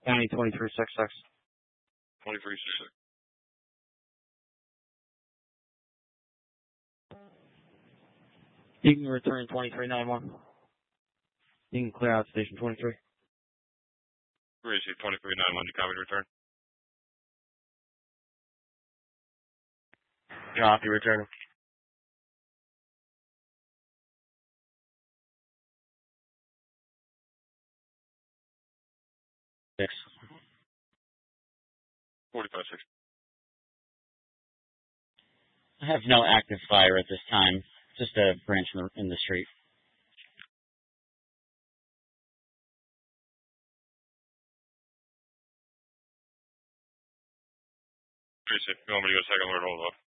County 2366. 2366. You can return 2391. You can clear out station 23. Receive 2391. You copy to return? Copy, return. Six. 45-6. I have no active fire at this time. Just a branch in the street. Receive. You want me to go second alert, hold off?